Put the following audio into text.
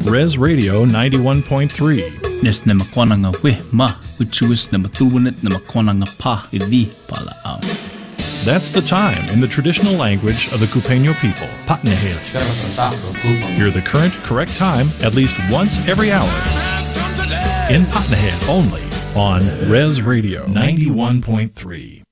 Res Radio 91.3. Nes na makwana nga we ma uchuis na matuwinit na makwana nga pa ili pala out. That's the time in the traditional language of the Cupeño people, Patnehel. Hear the current, correct time at least once every hour in Patnehel only on Res Radio 91.3.